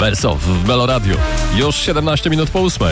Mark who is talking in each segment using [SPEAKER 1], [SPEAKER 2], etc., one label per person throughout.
[SPEAKER 1] Best of w Meloradiu. Już 17 minut po 8.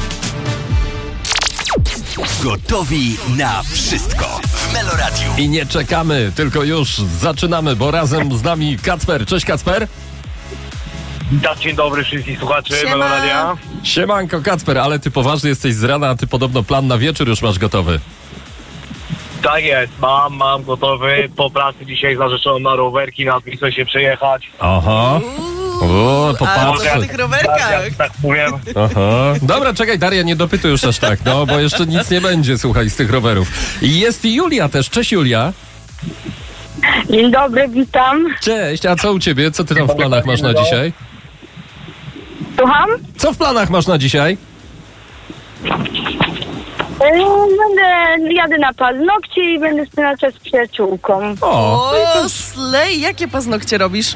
[SPEAKER 2] Gotowi na wszystko w Meloradiu.
[SPEAKER 1] I nie czekamy, tylko już zaczynamy, bo razem z nami Kacper. Cześć Kacper.
[SPEAKER 3] Dzień dobry wszystkich słuchaczy
[SPEAKER 4] Siema.
[SPEAKER 3] Meloradia.
[SPEAKER 1] Siemanko Kacper, ale ty poważny jesteś z rana, a ty podobno plan na wieczór już masz gotowy.
[SPEAKER 3] Tak jest, mam gotowy. Po pracy dzisiaj z narzeczoną na rowerki, na Wisłę się przejechać.
[SPEAKER 1] Aha. O,
[SPEAKER 4] A
[SPEAKER 1] popatrz.
[SPEAKER 4] co na tych rowerkach?
[SPEAKER 3] Tak powiem.
[SPEAKER 1] Aha. Dobra, czekaj Daria, nie dopytuj już aż tak, no, bo jeszcze nic nie będzie, słuchaj, z tych rowerów. I jest i Julia też. Cześć Julia.
[SPEAKER 5] Dzień dobry, witam.
[SPEAKER 1] Cześć, a co u ciebie? Co ty tam w planach masz na dzisiaj?
[SPEAKER 5] Słucham?
[SPEAKER 1] Co w planach masz na dzisiaj?
[SPEAKER 5] Jadę na paznokcie i będę spędzać czas z przyjaciółką.
[SPEAKER 1] O,
[SPEAKER 4] O, slej, jakie paznokcie robisz?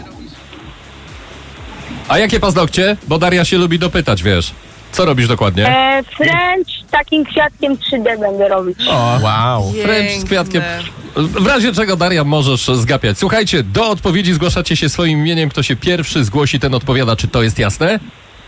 [SPEAKER 1] a jakie paznokcie? Bo Daria się lubi dopytać, wiesz. Co robisz dokładnie?
[SPEAKER 5] French takim kwiatkiem 3D będę robić.
[SPEAKER 1] O,
[SPEAKER 2] Wow.
[SPEAKER 1] French z kwiatkiem. W razie czego, Daria, możesz zgapiać. Słuchajcie, do odpowiedzi zgłaszacie się swoim imieniem. Kto się pierwszy zgłosi, ten odpowiada. Czy to jest jasne?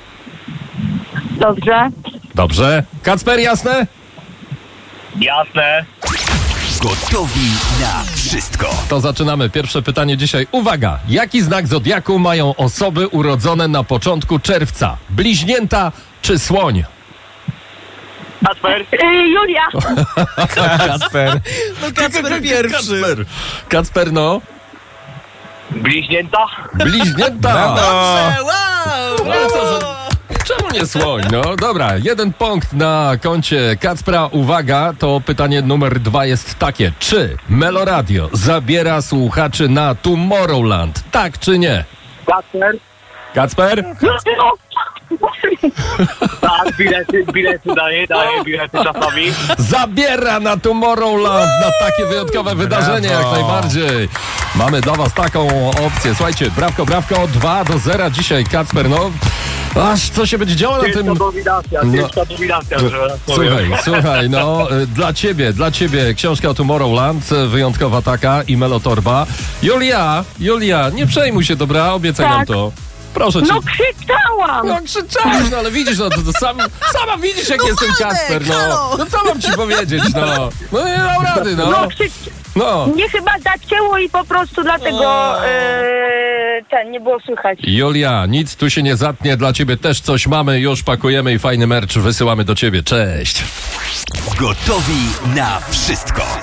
[SPEAKER 5] Dobrze.
[SPEAKER 1] Dobrze. Kacper, jasne?
[SPEAKER 3] Jasne.
[SPEAKER 2] Gotowi na wszystko.
[SPEAKER 1] To zaczynamy. Pierwsze pytanie dzisiaj. Uwaga! Jaki znak zodiaku mają osoby urodzone na początku czerwca? Bliźnięta czy słoń?
[SPEAKER 3] Kasper,
[SPEAKER 5] Julia.
[SPEAKER 1] Kacper.
[SPEAKER 4] No Kacper pierwszy.
[SPEAKER 1] Kacper, no.
[SPEAKER 3] bliźnięta.
[SPEAKER 1] Bliźnięta.
[SPEAKER 4] Dobrze, wow!
[SPEAKER 1] No co, że... Czemu nie słoń? No dobra, 1 punkt na koncie Kacpra. Uwaga, to pytanie numer 2 jest takie. Czy Meloradio zabiera słuchaczy na Tomorrowland? Tak czy nie?
[SPEAKER 3] Kasper.
[SPEAKER 1] Kacper?
[SPEAKER 3] Tak, bilety daję bilety czasami.
[SPEAKER 1] Zabiera na Tomorrowland, na takie wyjątkowe wydarzenie jak najbardziej. Mamy dla was taką opcję. Słuchajcie, brawko, 2-0 dzisiaj, Kacper, no. Aż co się będzie działo na tym...
[SPEAKER 3] Ciężka dominacja, że tak powiem.
[SPEAKER 1] Słuchaj, no, dla ciebie książka o Tomorrowland, wyjątkowa taka i melotorba. Julia, nie przejmuj się, dobra? Obiecaj nam
[SPEAKER 5] Tak.
[SPEAKER 1] to. Proszę cię.
[SPEAKER 5] No krzyczałam.
[SPEAKER 1] No krzyczałeś, no ale widzisz, no to sama widzisz jak jest ten
[SPEAKER 4] Władek,
[SPEAKER 1] Kacper, no.
[SPEAKER 4] halo.
[SPEAKER 1] No co mam ci powiedzieć, no. No nie dał rady, no. No.
[SPEAKER 5] Mnie chyba zacięło i po prostu dlatego nie było słychać.
[SPEAKER 1] Julia, nic tu się nie zatnie, dla ciebie też coś mamy, już pakujemy i fajny merch wysyłamy do ciebie. Cześć.
[SPEAKER 2] Gotowi na wszystko.